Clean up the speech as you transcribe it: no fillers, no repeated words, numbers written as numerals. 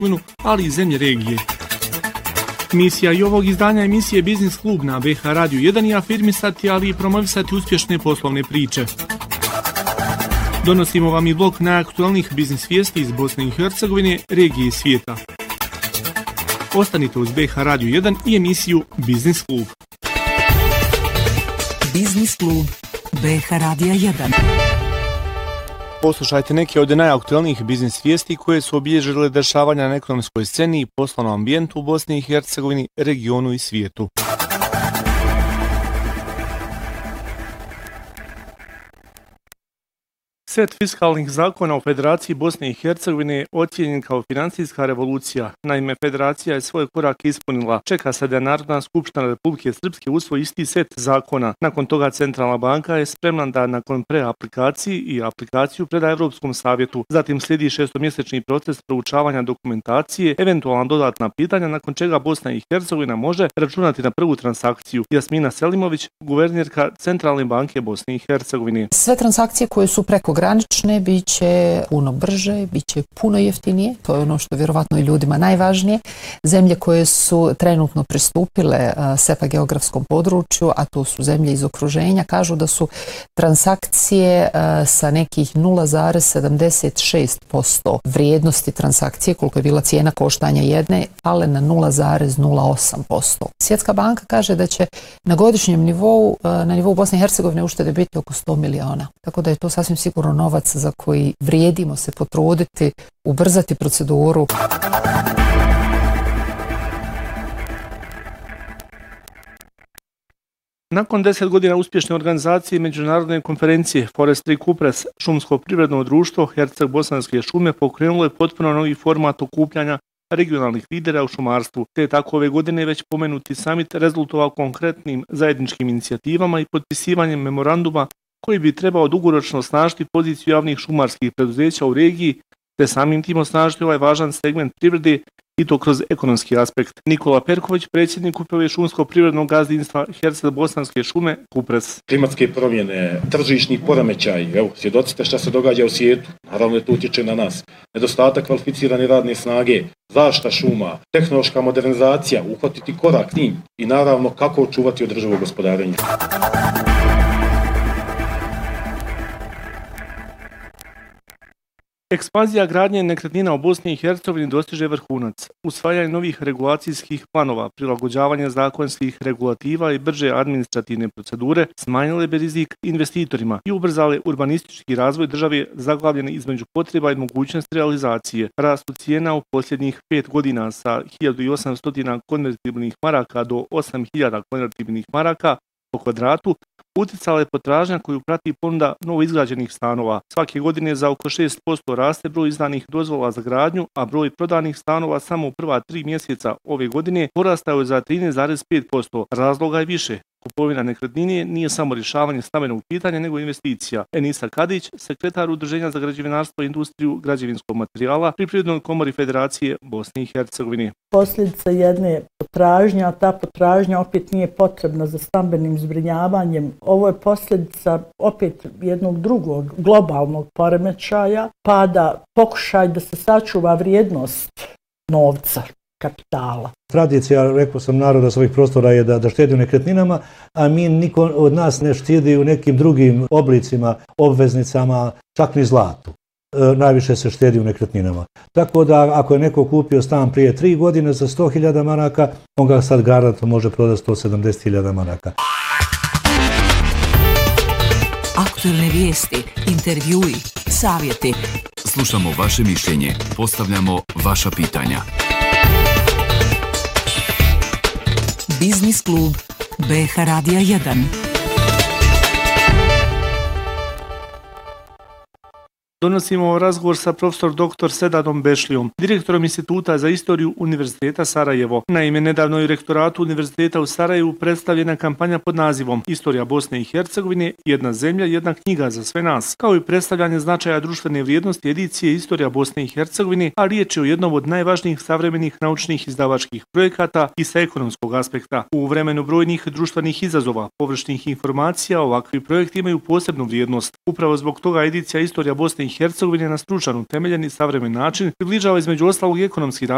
Hercegovinu, ali i zemlje regije. Misija i ovog izdanja emisije Biznis klub na BH Radio 1 je afirmisati, ali i promovisati uspješne poslovne priče. Donosimo vam i blok najaktualnijih biznis vijesti iz Bosne i Hercegovine, regije i svijeta. Ostanite uz BH Radio 1 i emisiju Biznis klub. Biznis klub BH Radio 1. Poslušajte neke od najaktualnijih biznis vijesti koje su obilježile dešavanja na ekonomskoj sceni i poslovnom ambijentu u Bosni i Hercegovini, regionu i svijetu. Set fiskalnih zakona u Federaciji Bosne i Hercegovine je ocijenjen kao financijska revolucija. Naime, Federacija je svoj korak ispunila. Čeka se da Narodna skupština Republike Srpske usvoji isti set zakona. Nakon toga Centralna banka je spremna da nakon preaplikacije i aplikaciju preda Evropskom savjetu. Zatim slijedi šestomjesečni proces proučavanja dokumentacije, eventualna dodatna pitanja, nakon čega Bosna i Hercegovina može računati na prvu transakciju. Jasmina Selimović, guvernirka Centralne banke Bosne i Hercegovine. Sve transakcije koje su prekogranične bit će puno brže, bit će puno jeftinije, to je ono što vjerovatno i ljudima najvažnije. Zemlje koje su trenutno pristupile SEPA geografskom području, a to su zemlje iz okruženja, kažu da su transakcije sa nekih 0,76% vrijednosti transakcije, koliko je bila cijena koštanja jedne, pale na 0,08%. Svjetska banka kaže da će na godišnjem nivou, na nivou Bosne i Hercegovine uštede biti oko 100 miliona. Tako da je to sasvim sigurno novac za koji vrijedimo se potruditi, ubrzati proceduru. Nakon 10 godina uspješne organizacije međunarodne konferencije Forestry Kupres, šumsko privredno društvo Herceg-Bosanske šume pokrenulo je potpuno novi format okupljanja regionalnih lidera u šumarstvu, te tako ove godine već pomenuti summit rezultovao konkretnim zajedničkim inicijativama i potpisivanjem memoranduma koji bi trebao dugoročno osnažiti poziciju javnih šumarskih preduzeća u regiji, te samim tim osnažiti ovaj važan segment privrede i to kroz ekonomski aspekt. Nikola Perković, predsjednik Uprave šumsko-privrednog gazdinstva Herceg-Bosanske šume Kupres. Klimatske promjene, tržišni poremećaj, evo, svjedocite šta se događa u svijetu, naravno je to utječe na nas. Nedostatak kvalificirane radne snage, zaštita šuma, tehnološka modernizacija, uhvatiti korak s njim i naravno kako očuvati održivo gospodarenje. Ekspanzija gradnje nekretnina u Bosni i Hercegovini dostiže vrhunac. Usvajanje novih regulacijskih planova, prilagođavanje zakonskih regulativa i brže administrativne procedure smanjile bi rizik investitorima i ubrzale urbanistički razvoj države zaglavljene između potreba i mogućnosti realizacije. Rastu cijena u posljednjih 5 godina sa 1800 konvertibilnih maraka do 8000 konvertibilnih maraka po kvadratu utjecala je potražnja koju prati ponuda novoizgrađenih stanova. Svake godine za oko 6% raste broj izdanih dozvola za gradnju, a broj prodanih stanova samo u prva 3 mjeseca ove godine porastao je za 13,5%. Razloga je više. Kupovina nekretnine nije samo rješavanje stambenog pitanja, nego investicija. Enisa Kadić, sekretar Udruženja za građevinarstvo i industriju građevinskog materijala pri Privrednoj komori Federacije Bosne i Hercegovine. Posljedica jedne potražnje, a ta potražnja opet nije potrebna za stambenim zbrinjavanjem. Ovo je posljedica opet jednog drugog globalnog poremećaja, pada pokušaj da se sačuva vrijednost novca, kapitala. Tradicija, rekao sam, naroda svojih prostora je da štedi u nekretninama, a mi niko od nas ne štedi u nekim drugim oblicima, obveznicama, čak ni zlatu. Najviše se štedi u nekretninama. Tako da ako je neko kupio stan prije 3 godine za 100.000 maraka, on ga sad garantno može prodati 170.000 maraka. Aktualne vijesti, intervjui, savjeti. Slušamo vaše mišljenje, postavljamo vaša pitanja. Biznis klub BH Radio 1. Donosimo razgovor sa profesor dr. Sedadom Bešlijom, direktorom Instituta za istoriju Univerziteta Sarajevo. Naime, nedavno je u rektoratu Univerziteta u Sarajevu predstavljena kampanja pod nazivom Istorija Bosne i Hercegovine, jedna zemlja, jedna knjiga za sve nas, kao i predstavljanje značaja društvene vrijednosti edicije Istorija Bosne i Hercegovine, a riječ je o jednom od najvažnijih savremenih naučnih izdavačkih projekata i sa ekonomskog aspekta. U vremenu brojnih društvenih izazova, površnih informacija, ovakvi projekti imaju posebnu vrijednost. Upravo zbog toga edicija Istorija Bosne i Hercegovine na stručan, utemeljen i savremen način približava između ostalog ekonomski razvoj